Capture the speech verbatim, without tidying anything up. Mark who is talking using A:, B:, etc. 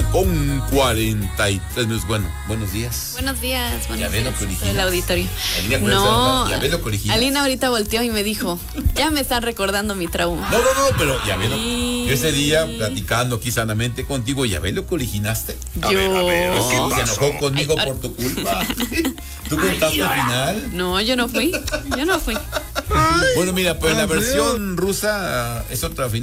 A: con cuarenta y tres minutos. Bueno, buenos días.
B: Buenos días, buenos
A: Ya ves lo
B: días.
A: que originas.
B: El auditorio.
A: Alina,
B: No,
A: ya ves lo que originas.
B: Alina ahorita volteó y me dijo, ya me están recordando mi trauma.
A: No, no, no, pero ya ves lo
B: Sí.
A: yo ese día platicando aquí sanamente contigo, ya ves lo que originaste.
B: Yo.
A: ver, a ver,
B: ¿qué
A: no, se
C: pasó?
A: enojó conmigo
B: Ay,
A: por tu culpa. ¿Tú contaste al final?
B: No, yo no fui. Yo no fui.
A: Bueno, mira, pues la versión rusa es otra final.